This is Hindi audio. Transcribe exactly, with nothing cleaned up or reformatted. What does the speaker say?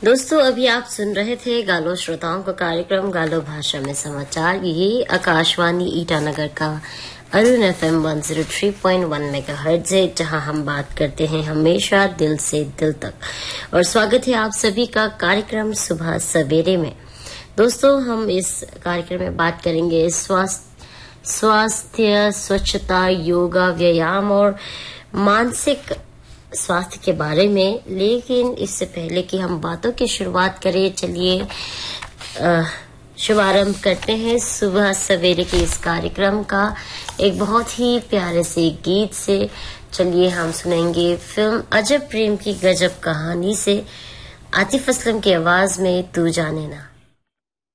दोस्तों, अभी आप सुन रहे थे गालो श्रोताओं का कार्यक्रम गालो भाषा में समाचार। ये आकाशवाणी ईटानगर का Arun F M one zero three point one megahertz है, जहां हम बात करते हैं हमेशा दिल से दिल तक। और स्वागत है आप सभी का कार्यक्रम सुबह सवेरे में। दोस्तों, हम इस कार्यक्रम में बात करेंगे स्वास्थ्य स्वास्थ्य स्वच्छता, योगा, व्यायाम और मानसिक स्वास्थ्य के बारे में। लेकिन इससे पहले कि हम बातों की शुरुआत करें, चलिए शुभारंभ करते हैं सुबह सवेरे के इस कार्यक्रम का एक बहुत ही प्यारे से गीत से। चलिए हम सुनेंगे फिल्म अजब प्रेम की गजब कहानी से आतिफ असलम की आवाज में तू जाने ना।